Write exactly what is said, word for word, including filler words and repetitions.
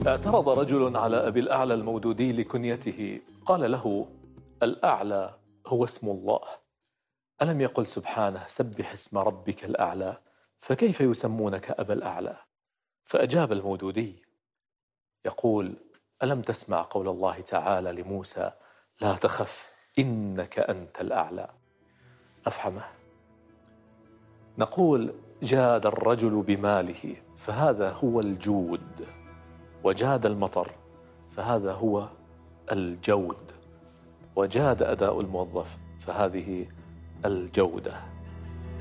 اعترض رجل على أبي الأعلى المودودي لكنيته، قال له: الأعلى هو اسم الله، ألم يقل سبحانه: سبح اسم ربك الأعلى، فكيف يسمونك أبا الأعلى؟ فأجاب المودودي يقول: ألم تسمع قول الله تعالى لموسى: لا تخف إنك أنت الأعلى؟ أفحمه. نقول: جاد الرجل بماله فهذا هو الجود، وجاد المطر فهذا هو الجود، وجاد أداء الموظف فهذه الجودة.